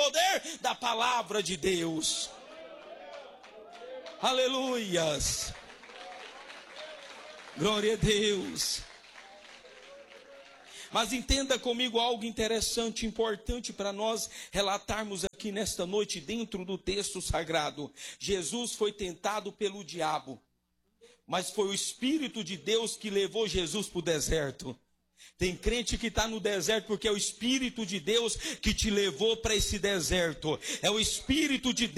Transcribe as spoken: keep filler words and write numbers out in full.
poder da palavra de Deus. Aleluias. Glória a Deus. Mas entenda comigo algo interessante, importante para nós relatarmos aqui nesta noite dentro do texto sagrado. Jesus foi tentado pelo diabo, mas foi o Espírito de Deus que levou Jesus para o deserto. Tem crente que está no deserto porque é o Espírito de Deus que te levou para esse deserto. É o Espírito de